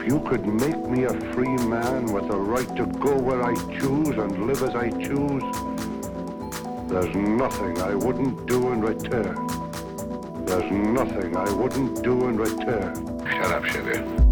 you could make me a free man with the right to go where I choose and live as I choose, there's nothing I wouldn't do in return. There's nothing I wouldn't do in return. Shut up, sugar.